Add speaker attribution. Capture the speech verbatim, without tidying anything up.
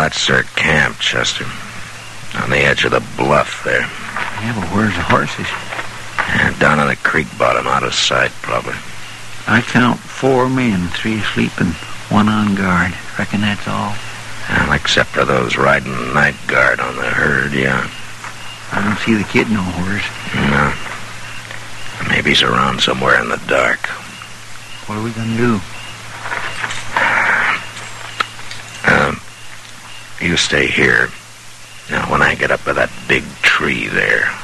Speaker 1: that's their camp, Chester. On the edge of the bluff there.
Speaker 2: Yeah, but where's the horses?
Speaker 1: Yeah, down on the creek bottom, out of sight, probably.
Speaker 2: I count four men, three asleep and one on guard. Reckon that's all?
Speaker 1: Well, except for those riding night guard on the herd, yeah.
Speaker 2: I don't see the kid nowhere.
Speaker 1: No. Maybe he's around somewhere in the dark.
Speaker 2: What are we gonna do?
Speaker 1: Um, you stay here. Now, when I get up to that big tree there,